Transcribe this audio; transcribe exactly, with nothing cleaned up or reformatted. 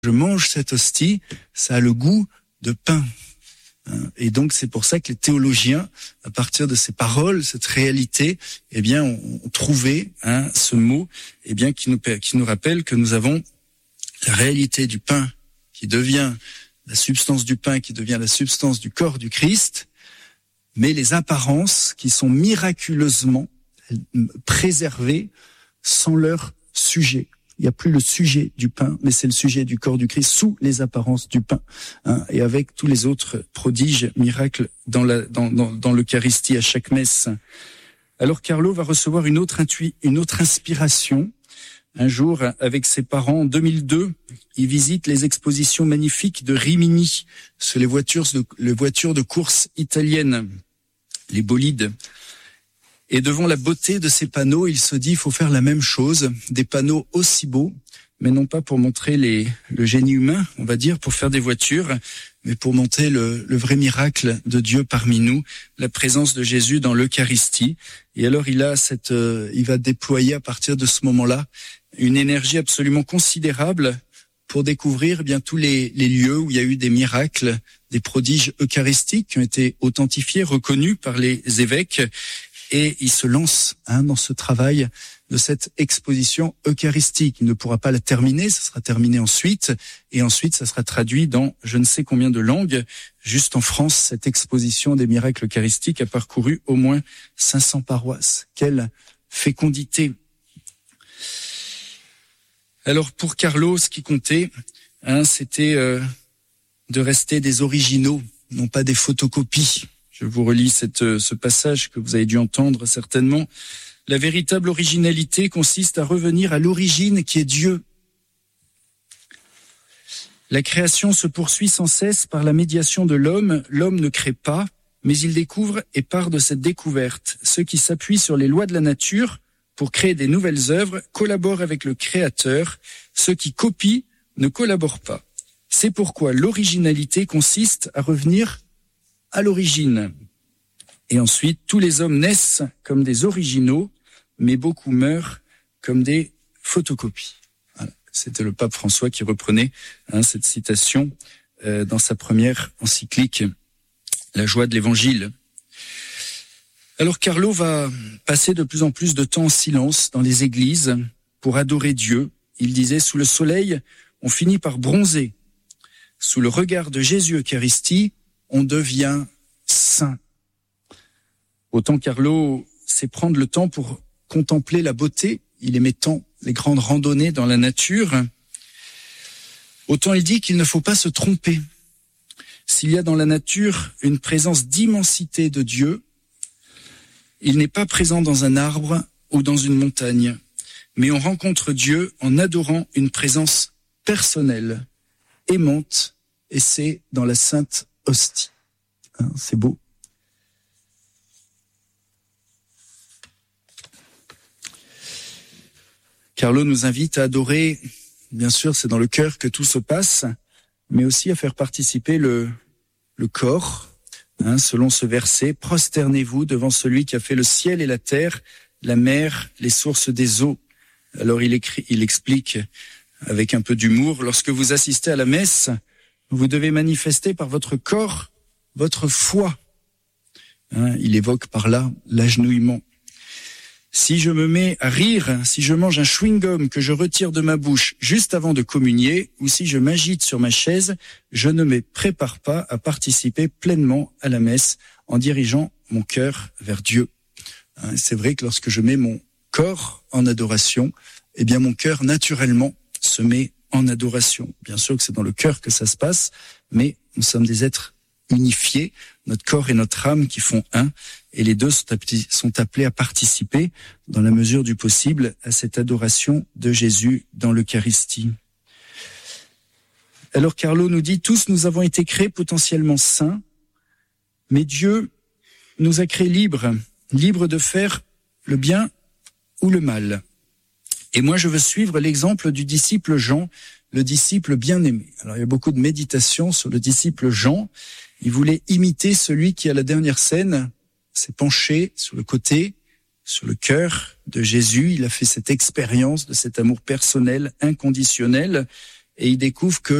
je mange cette hostie, ça a le goût de pain. Et donc c'est pour ça que les théologiens, à partir de ces paroles, cette réalité, eh bien, ont trouvé hein, ce mot, eh bien, qui nous qui nous rappelle que nous avons la réalité du pain qui devient la substance du pain, qui devient la substance du corps du Christ, mais les apparences qui sont miraculeusement préservées sans leur sujet. Il n'y a plus le sujet du pain, mais c'est le sujet du corps du Christ sous les apparences du pain, hein, et avec tous les autres prodiges, miracles dans, la, dans, dans, dans l'Eucharistie à chaque messe. Alors Carlo va recevoir une autre, intui, une autre inspiration. Un jour, avec ses parents, en deux mille deux, il visite les expositions magnifiques de Rimini sur les voitures de, les voitures de course italiennes, les bolides. Et devant la beauté de ces panneaux, il se dit, il faut faire la même chose, des panneaux aussi beaux, mais non pas pour montrer les, le génie humain, on va dire, pour faire des voitures, mais pour montrer le, le vrai miracle de Dieu parmi nous, la présence de Jésus dans l'Eucharistie. Et alors, il a cette, euh, il va déployer à partir de ce moment-là une énergie absolument considérable pour découvrir eh bien tous les, les lieux où il y a eu des miracles, des prodiges eucharistiques qui ont été authentifiés, reconnus par les évêques. Et il se lance hein, dans ce travail de cette exposition eucharistique. Il ne pourra pas la terminer, ça sera terminé ensuite. Et ensuite, ça sera traduit dans je ne sais combien de langues. Juste en France, cette exposition des miracles eucharistiques a parcouru au moins cinq cents paroisses. Quelle fécondité! Alors pour Carlo, ce qui comptait, hein, c'était euh, de rester des originaux, non pas des photocopies. Je vous relis cette, ce passage que vous avez dû entendre certainement. La véritable originalité consiste à revenir à l'origine qui est Dieu. La création se poursuit sans cesse par la médiation de l'homme. L'homme ne crée pas, mais il découvre et part de cette découverte. Ceux qui s'appuient sur les lois de la nature pour créer des nouvelles œuvres collaborent avec le Créateur. Ceux qui copient ne collaborent pas. C'est pourquoi l'originalité consiste à revenir à l'origine. Et ensuite, tous les hommes naissent comme des originaux, mais beaucoup meurent comme des photocopies. Voilà. C'était le pape François qui reprenait hein, cette citation euh, dans sa première encyclique, La joie de l'Évangile. Alors Carlo va passer de plus en plus de temps en silence dans les églises pour adorer Dieu. Il disait, sous le soleil, on finit par bronzer. Sous le regard de Jésus Eucharistie, on devient saint. Autant Carlo sait prendre le temps pour contempler la beauté, il aimait tant les grandes randonnées dans la nature, autant il dit qu'il ne faut pas se tromper. S'il y a dans la nature une présence d'immensité de Dieu, il n'est pas présent dans un arbre ou dans une montagne, mais on rencontre Dieu en adorant une présence personnelle, aimante, et c'est dans la Sainte Hostie. Hein, c'est beau. Carlo nous invite à adorer, bien sûr, c'est dans le cœur que tout se passe, mais aussi à faire participer le, le corps, hein, selon ce verset, prosternez-vous devant celui qui a fait le ciel et la terre, la mer, les sources des eaux. Alors il écrit, il explique avec un peu d'humour, lorsque vous assistez à la messe, vous devez manifester par votre corps votre foi. Hein, il évoque par là l'agenouillement. Si je me mets à rire, si je mange un chewing-gum que je retire de ma bouche juste avant de communier, ou si je m'agite sur ma chaise, je ne me prépare pas à participer pleinement à la messe en dirigeant mon cœur vers Dieu. Hein, c'est vrai que lorsque je mets mon corps en adoration, eh bien mon cœur naturellement se met en adoration. Bien sûr que c'est dans le cœur que ça se passe, mais nous sommes des êtres unifiés, notre corps et notre âme qui font un, et les deux sont appelés à participer, dans la mesure du possible, à cette adoration de Jésus dans l'Eucharistie. Alors Carlo nous dit, tous nous avons été créés potentiellement saints, mais Dieu nous a créés libres, libres de faire le bien ou le mal. Et moi, je veux suivre l'exemple du disciple Jean, le disciple bien-aimé. Alors, il y a beaucoup de méditations sur le disciple Jean. Il voulait imiter celui qui, à la dernière scène, s'est penché sur le côté, sur le cœur de Jésus. Il a fait cette expérience de cet amour personnel, inconditionnel. et ils découvrent que